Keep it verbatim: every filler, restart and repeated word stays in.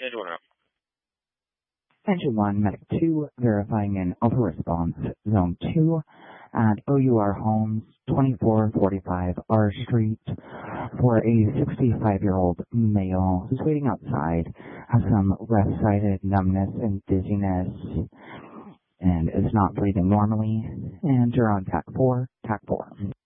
Engine one. Engine one, Medic two, verifying an over response, Zone two, at O U R Homes, twenty-four forty-five R Street, for a sixty-five-year-old male who's waiting outside, has some left-sided numbness and dizziness, and is not breathing normally, and you're on T A C four, T A C four.